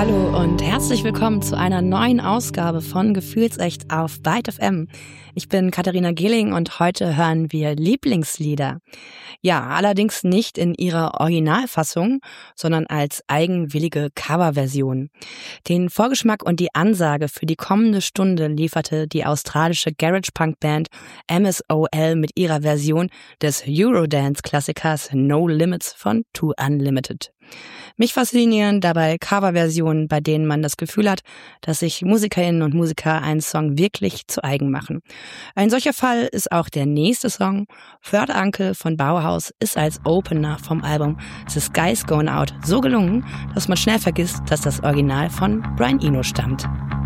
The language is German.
Hallo und herzlich willkommen zu einer neuen Ausgabe von Gefühlsecht auf Byte FM. Ich bin Katharina Gehling und heute hören wir Lieblingslieder. Ja, allerdings nicht in ihrer Originalfassung, sondern als eigenwillige Coverversion. Den Vorgeschmack und die Ansage für die kommende Stunde lieferte die australische Garage-Punk-Band MSOL mit ihrer Version des Eurodance-Klassikers No Limits von Too Unlimited. Mich faszinieren dabei Coverversionen, bei denen man das Gefühl hat, dass sich Musikerinnen und Musiker einen Song wirklich zu eigen machen. Ein solcher Fall ist auch der nächste Song. Third Uncle von Bauhaus ist als Opener vom Album The Sky's Going Out so gelungen, dass man schnell vergisst, dass das Original von Brian Eno stammt.